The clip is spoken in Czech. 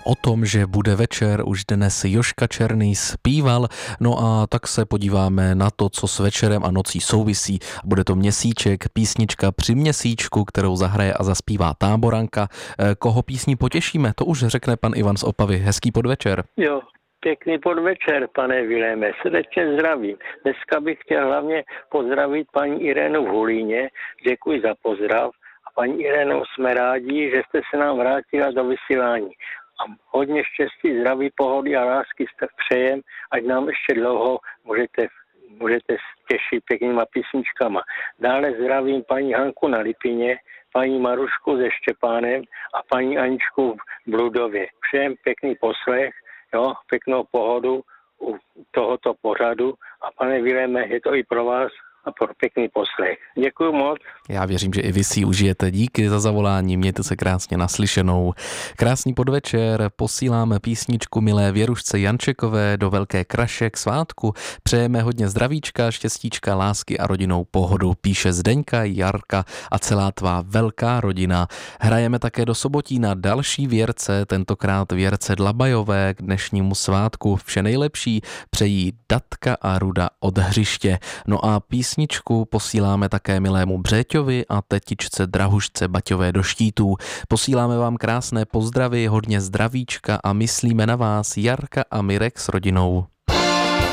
o tom, že bude večer, už dnes Jožka Černý zpíval, no a tak se podíváme na to, co s večerem a nocí souvisí. Bude to Měsíček, písnička Při měsíčku, kterou zahraje a zaspívá Táboranka. Koho písní potěšíme, to už řekne pan Ivan z Opavy. Hezký podvečer. Jo, pěkný podvečer, pane Viléme, srdečně zdravím. Dneska bych chtěl hlavně pozdravit paní Irenu v Hulíně, děkuji za pozdrav. A paní Ireno, jsme rádi, že jste se nám vrátila do vysílání. A hodně štěstí, zdraví, pohody a lásky jste přejem, ať nám ještě dlouho můžete těšit pěknýma písničkama. Dále zdravím paní Hanku na Lipině, paní Marušku se Štěpánem a paní Aničku v Bludově. Přejem pěkný poslech, jo, pěknou pohodu u tohoto pořadu a pane Viléme, je to i pro vás a pro pěkný poslech. Děkuji moc. Já věřím, že i vy si užijete. Díky za zavolání, mějte se krásně naslyšenou. Krásný podvečer, posíláme písničku milé Věrušce Jančekové do Velké Kraše k svátku. Přejeme hodně zdravíčka, štěstíčka, lásky a rodinnou pohodu. Píše Zdeňka, Jarka a celá tvá velká rodina. Hrajeme také do Sobotína další Věrce, tentokrát Věrce Dlabajové k dnešnímu svátku. Vše nejlepší přejí Datka a Ruda od Hřiště. No a písničku posíláme také milému Břeťovi a tetičce Drahušce Baťové do Štítů. Posíláme vám krásné pozdravy, hodně zdravíčka a myslíme na vás Jarka a Mirek s rodinou.